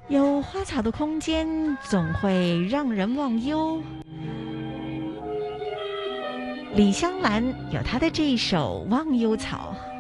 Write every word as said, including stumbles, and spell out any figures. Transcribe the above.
有花草的空间总会让人忘忧。李香兰有她的这一首《忘忧草》。